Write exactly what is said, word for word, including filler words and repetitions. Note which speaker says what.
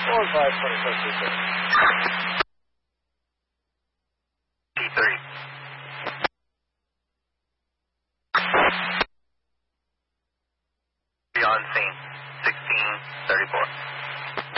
Speaker 1: one five twenty-four two six.
Speaker 2: T three. Be on scene. sixteen thirty-four.